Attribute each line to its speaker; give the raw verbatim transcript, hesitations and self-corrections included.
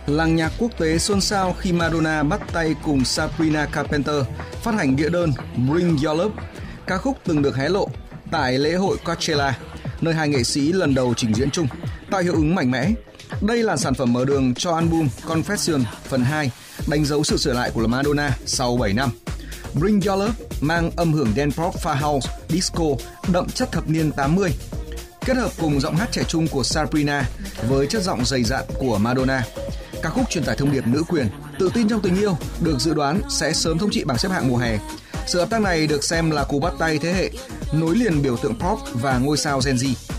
Speaker 1: Làng nhạc quốc tế xôn xao khi Madonna bắt tay cùng Sabrina Carpenter phát hành đĩa đơn Bring Your Love, ca khúc từng được hé lộ tại lễ hội Coachella, nơi hai nghệ sĩ lần đầu trình diễn chung, tạo hiệu ứng mạnh mẽ. Đây là sản phẩm mở đường cho album Confession phần hai, đánh dấu sự sửa lại của Madonna sau bảy năm. Bring Your Love mang âm hưởng dance pop pha house, disco, đậm chất thập niên tám mươi, kết hợp cùng giọng hát trẻ trung của Sabrina với chất giọng dày dặn của Madonna. Ca khúc truyền tải thông điệp nữ quyền, tự tin trong tình yêu, được dự đoán sẽ sớm thống trị bảng xếp hạng mùa hè. Sự hợp tác này được xem là cú bắt tay thế hệ, nối liền biểu tượng pop và ngôi sao Gen Z.